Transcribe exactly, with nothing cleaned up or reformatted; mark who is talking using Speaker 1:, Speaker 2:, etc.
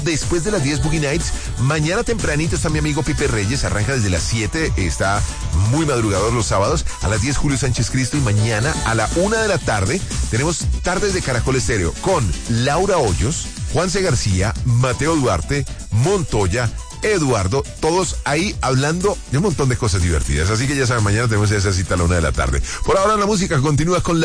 Speaker 1: Después de las diez Boogie Nights, mañana tempranito está mi amigo Pipe Reyes, arranca desde las siete, está muy madrugador los sábados, a las diez Julio Sánchez Cristo, y mañana a la una de la tarde tenemos Tardes de Caracol Estéreo con Laura Hoyos, Juanse García, Mateo Duarte, Montoya, Eduardo, todos ahí hablando de un montón de cosas divertidas. Así que ya saben, mañana tenemos esa cita a la una de la tarde. Por ahora la música continúa con la